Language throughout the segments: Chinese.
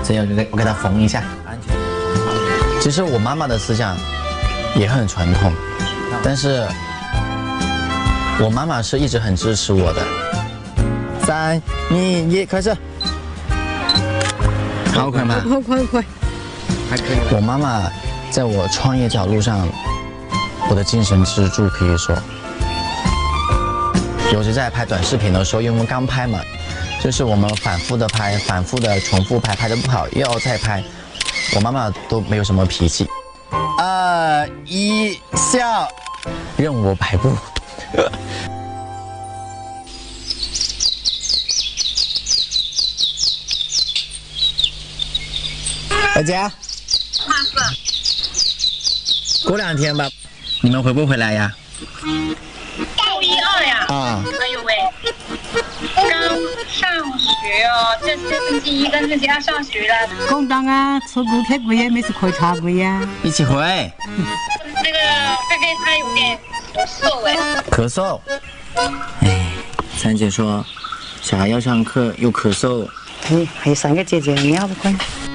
这样我给它缝一下。其实我妈妈的思想也很传统，但是我妈妈是一直很支持我的。3、2、1，开始。好快吗？ 快， 还可以。我妈妈在我创业这条路上，我的精神支柱可以说。尤其在拍短视频的时候，因为我们刚拍嘛，就是我们反复的拍，反复的重复拍，拍得不好又要再拍，我妈妈都没有什么脾气。2、1，笑，任我摆布。儿子，过2天吧，你们回不回来呀？ 到1、2呀。 啊。 哎呦喂，刚上学哦，这星期1跟星期2上学了。 公当啊，出国太贵呀，没事可以插贵呀。 一起回。 那个菲菲她有点咳嗽哎。 咳嗽。哎，三姐说，小孩要上课又咳嗽。 还有3个姐姐，你要不快？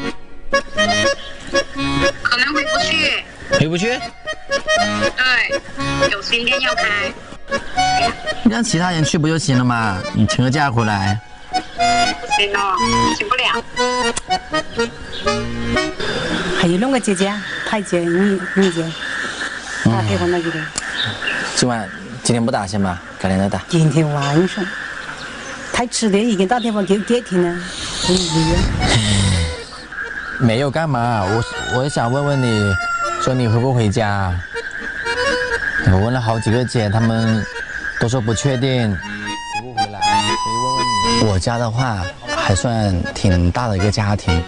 可能回不去。 回不去？ 对，有新店要开。 让其他人去不就行了嘛？你请个假回来。 不行哦，请不了。 还有2个姐姐，太姐、你姐，打电话那个的。 今天不打先吧，改天再打。 今天晚上，太迟了，已经打电话给听了。 没有干嘛，我想问问你，说你回不回家？我问了好几个姐，她们都说不确定，回不回来，所以问问你。我家的话还算挺大的一个家庭，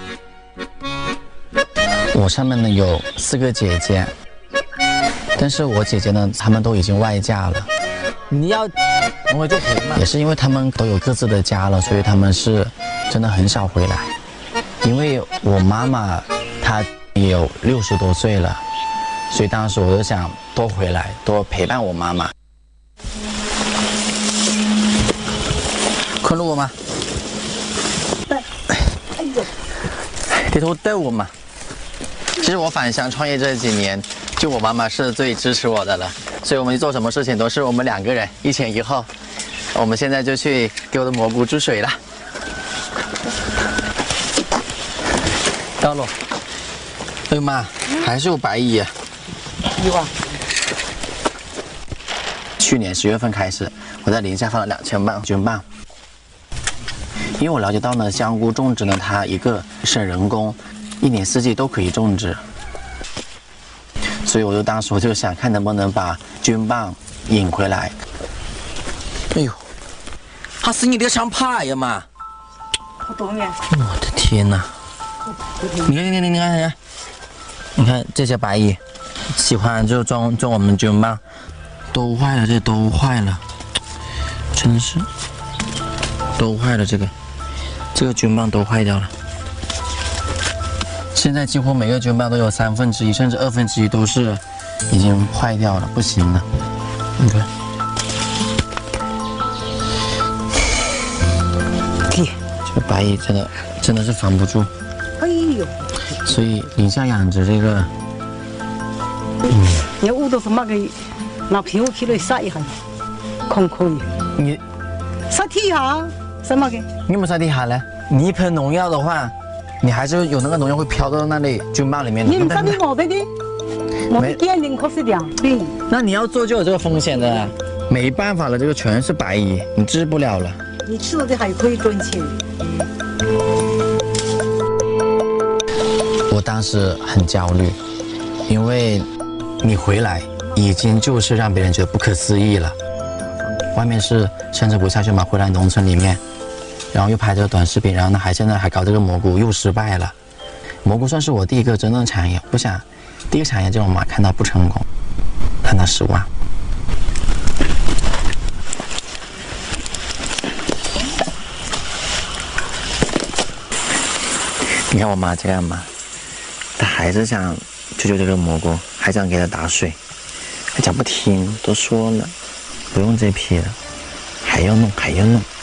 我上面呢有4个姐姐，但是我姐姐呢，她们都已经外嫁了。你要我就回嘛。也是因为她们都有各自的家了，所以她们是真的很少回来。因为我妈妈她也有60多岁了，所以当时我就想多回来，多陪伴我妈妈。困了我吗？低头逗我嘛。其实我返乡创业这几年，就我妈妈是最支持我的了，所以我们做什么事情都是我们2个人一前一后。我们现在就去给我的蘑菇注水了。到了，哎呀妈，还是有白蚁。 有啊。 去年10月份开始，我在林下放了2000磅菌棒。因为我了解到呢，香菇种植呢，它一个省人工，1年4季都可以种植，所以当时我就想看能不能把菌棒引回来。哎呦，它是你的想爬呀嘛！ 好多呀！ 我的天哪！你看这些白蚁，喜欢就种我们菌棒，都坏了，这都坏了，真是都坏了，这个菌棒都坏掉了。现在几乎每个菌棒都有1/3甚至1/2都是已经坏掉了，不行了。你看，这个白蚁真的是防不住。 哎呦！ 所以林下养殖这个， 你屋都是那个拿苹果去来撒一下，可以。 你撒地下，撒嘛个？ 你没撒地下呢？你一喷农药的话，你还是有那个农药会飘到那里菌棒里面的。 你们撒的毛的呢？毛的坚定可是2对。 那你要做就有这个风险的，没办法了，这个全是白蚁，你治不了了。 你吃了这还可以赚钱。 我当时很焦虑，因为你回来已经就是让别人觉得不可思议了。外面是生产不下去嘛，回来农村里面，然后又拍这个短视频，然后呢现在还搞这个蘑菇又失败了。蘑菇算是我第一个真正的产业，不想第一个产业这种嘛看到不成功，看到失望。你看我妈这样嘛，她还是想救这个蘑菇，还想给它打水，还讲不听，都说了不用这批了，还要弄。